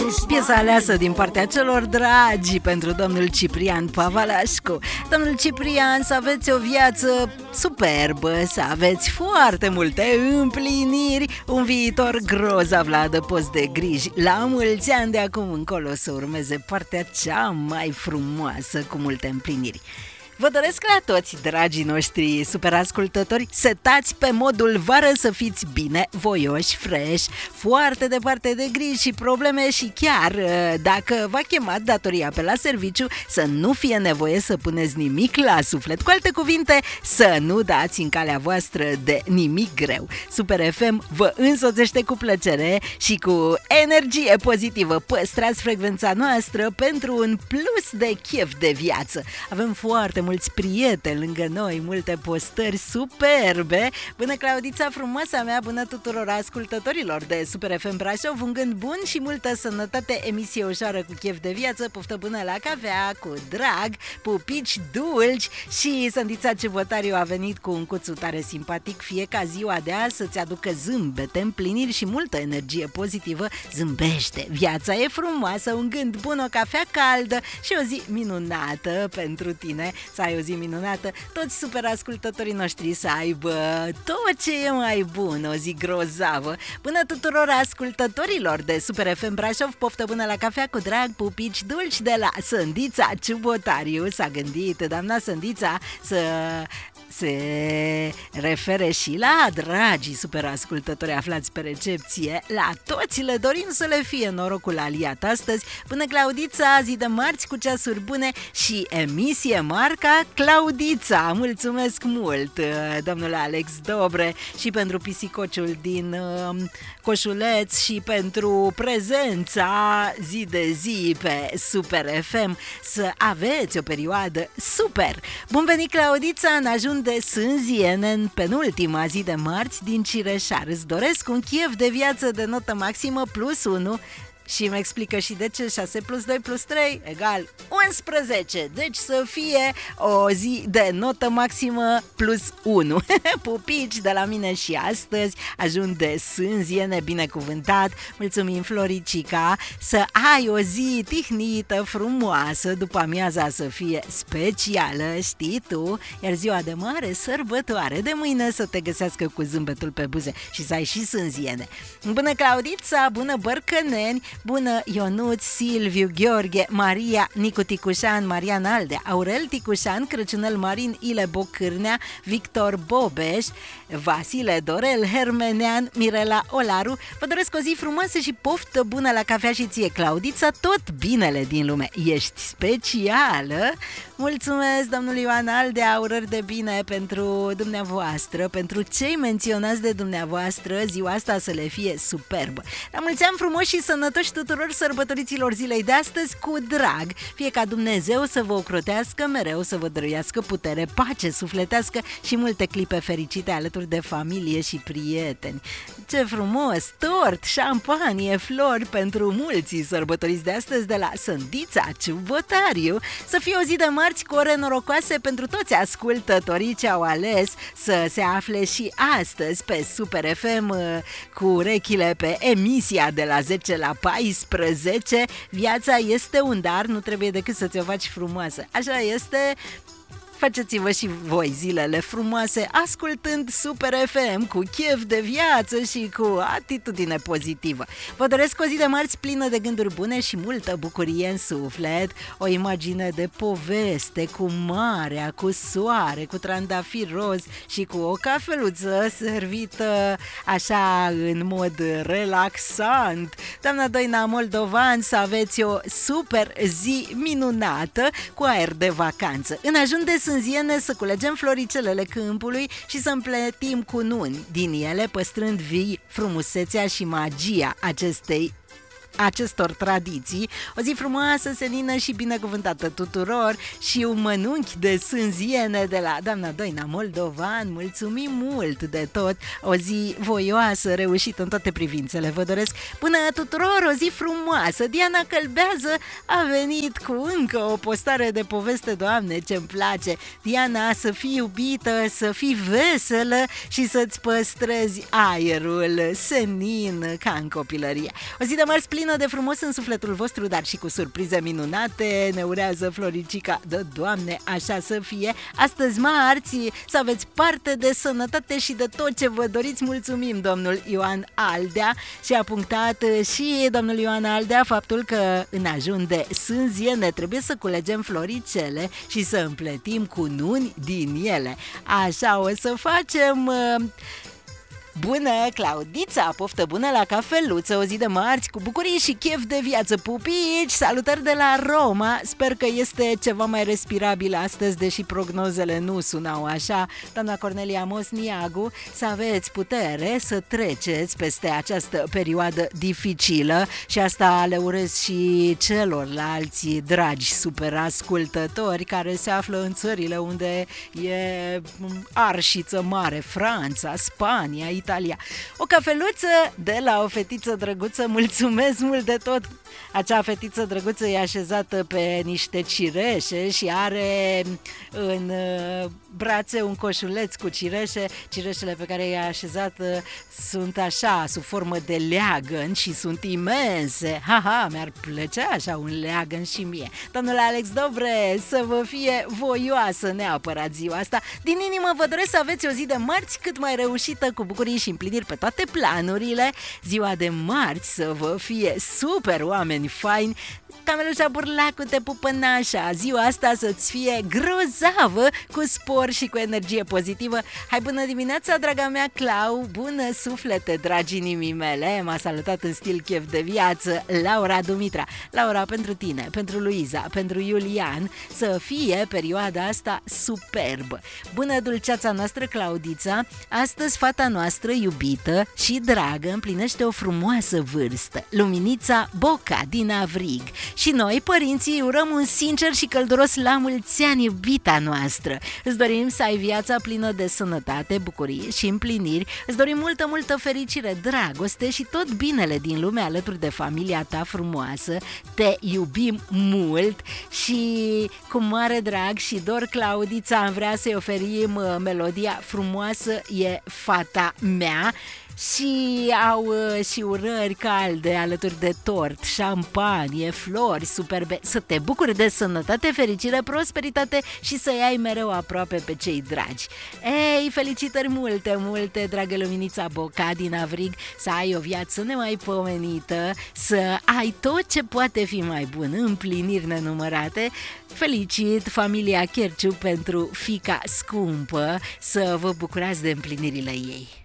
Piesa aleasă din partea celor dragi pentru domnul Ciprian Pavalașcu. Domnul Ciprian, să aveți o viață superbă, să aveți foarte multe împliniri, un viitor grozav la adăpost de griji. La mulți ani de acum încolo să urmeze partea cea mai frumoasă cu multe împliniri. Vă doresc la toți, dragii noștri superascultători, setați pe modul vară să fiți bine, voioși, fresh, foarte departe de griji și probleme și chiar, dacă v-a chemat datoria pe la serviciu, să nu fie nevoie să puneți nimic la suflet. Cu alte cuvinte, să nu dați în calea voastră de nimic greu. Super FM vă însoțește cu plăcere și cu energie pozitivă. Păstrați frecvența noastră pentru un plus de chef de viață. Avem foarte mulți prieteni lângă noi, multe postări superbe. Bună, Claudița frumoasa mea, bună tuturor ascultătorilor de Super FM Brașov, un gând bun și multă sănătate, emisie ușoară cu chef de viață, poftă bună la cafea, cu drag, pupici dulci și Sândița Cebotariu a venit cu un cuțu tare simpatic, fie ca ziua de azi să-ți aducă zâmbete, împliniri și multă energie pozitivă. Zâmbește, viața e frumoasă, un gând bun, o cafea caldă și o zi minunată pentru tine. Să ai o zi minunată, toți super ascultătorii noștri să aibă tot ce e mai bun, o zi grozavă. Bună tuturor ascultătorilor de Super FM Brașov, poftă bună la cafea cu drag, pupici dulci de la Sândița Ciubotariu. S-a gândit doamna Sândița să se refere și la dragii superascultători aflați pe recepție. La toți le dorim să le fie norocul aliat astăzi. Până Claudița, zi de marți cu ceasuri bune și emisie marca Claudița. Mulțumesc mult, domnule Alex Dobre, și pentru pisicociul din Coșuleț și pentru prezența zi de zi pe Super FM. Să aveți o perioadă super! Bun venit, Claudița, în ajun de Sânziene, în penultima zi de marți din Cireșar. Îți doresc un chef de viață de notă maximă +1 și îmi explică și de ce 6 + 2 + 3 = 11. Deci să fie o zi de notă maximă +1. Pupici de la mine și astăzi, ajung de Sânziene, binecuvântat. Mulțumim, Floricica. Să ai o zi tihnită, frumoasă, după amiaza să fie specială, știi tu, iar ziua de mare sărbătoare de mâine să te găsească cu zâmbetul pe buze și să ai și Sânziene. Bună, Claudița, bună, Bărcăneni, bună, Ionuț, Silviu, Gheorghe, Maria, Nicu Ticușan, Marian Alde, Aurel Ticușan, Crăciunel Marin, Ile Bocârnea, Victor Bobeș, Vasile Dorel, Hermenean, Mirela Olaru. Vă doresc o zi frumoasă și poftă bună la cafea și ție, Claudița, tot binele din lume. Ești specială! Mulțumesc, domnul Ioan Aldea, urări de bine pentru dumneavoastră, pentru cei menționați de dumneavoastră, ziua asta să le fie superbă. La mulți ani frumoși și sănătoși tuturor sărbătoriților zilei de astăzi cu drag. Fie ca Dumnezeu să vă ocrotească mereu, să vă dăruiască putere, pace sufletească și multe clipe fericite alături de familie și prieteni. Ce frumos! Tort, șampanie, flori pentru mulți sărbătoriți de astăzi de la Sândița Ciubotariu. Să fie o zi de marți cu ore norocoase pentru toți ascultătorii ce au ales să se afle și astăzi pe Super FM cu urechile pe emisia de la 10 la 14. Viața este un dar, nu trebuie decât să ți-o faci frumoasă. Așa este. Faceți-vă și voi zilele frumoase ascultând Super FM cu chef de viață și cu atitudine pozitivă. Vă doresc o zi de marți plină de gânduri bune și multă bucurie în suflet, o imagine de poveste cu marea, cu soare, cu trandafiri roz și cu o cafeluță servită așa în mod relaxant. Doamna Doina Moldovan, să aveți o super zi minunată cu aer de vacanță. În ajun de Sânziene să culegem floricelele câmpului și să împletim cununi din ele, păstrând vii frumusețea și magia acestor tradiții. O zi frumoasă, senină și binecuvântată tuturor și un mănunchi de Sânziene de la doamna Doina Moldovan. Mulțumim mult de tot, o zi voioasă, reușită în toate privințele. Vă doresc până tuturor o zi frumoasă. Diana Călbează a venit cu încă o postare de poveste, Doamne, ce-mi place. Diana, să fii iubită, să fii veselă și să-ți păstrezi aerul senin ca în copilărie. O zi de marți plină plină de frumos în sufletul vostru, dar și cu surprize minunate, ne urează Floricica. Da, Doamne, așa să fie. Astăzi, marți, să aveți parte de sănătate și de tot ce vă doriți. Mulțumim, domnul Ioan Aldea. Și a punctat și domnul Ioan Aldea faptul că în ajun de sânzie ne trebuie să culegem floricele și să împletim cununi din ele. Așa o să facem. Bună, Claudița, poftă bună la cafeluță, o zi de marți cu bucurie și chef de viață, pupici, salutări de la Roma. Sper că este ceva mai respirabil astăzi, deși prognozele nu sunau așa. Doamna Cornelia Mosniagu, să aveți putere să treceți peste această perioadă dificilă și asta le urez și celorlalți dragi super ascultători care se află în țările unde e arșiță mare, Franța, Spania, Italia. O cafeluță de la o fetiță drăguță, mulțumesc mult de tot. Acea fetiță drăguță e așezată pe niște cireșe și are în brațe un coșuleț cu cireșe. Cireșele pe care i-a așezat sunt așa, sub formă de leagăn și sunt imense. Ha, mi-ar plăcea așa un leagăn și mie. Domnule Alex Dobre, să vă fie voioasă neapărat ziua asta. Din inimă vă doresc să aveți o zi de marți cât mai reușită, cu bucurii și împliniri pe toate planurile. Ziua de marți să vă fie super, oameni faini. Camelușa Burlacu te pupă nașa. Ziua asta să-ți fie grozavă, cu spor și cu energie pozitivă. Hai, bună dimineața, draga mea Clau. Bună suflete, dragi inimii mele. M-a salutat în stil chef de viață Laura Dumitra. Laura, pentru tine, pentru Luiza, pentru Iulian, să fie perioada asta superbă. Bună dulceața noastră Claudița. Astăzi fata noastră iubită și dragă împlinește o frumoasă vârstă, Luminița Boca din Avrig. Și noi, părinții, urăm un sincer și călduros la mulți ani, iubita noastră. Îți dorim să ai viața plină de sănătate, bucurie și împliniri. Îți dorim multă, multă fericire, dragoste și tot binele din lume alături de familia ta frumoasă. Te iubim mult și cu mare drag și dor, Claudița, am vrea să-i oferim melodia frumoasă E fata mea. Și au și urări calde alături de tort, șampanie, flori superbe. Să te bucuri de sănătate, fericire, prosperitate și să-i ai mereu aproape pe cei dragi. Ei, felicitări multe, multe, dragă Luminița Boca din Avrig. Să ai o viață nemaipomenită, să ai tot ce poate fi mai bun, împliniri nenumărate. Felicit familia Cherciu pentru fiica scumpă, să vă bucurați de împlinirile ei.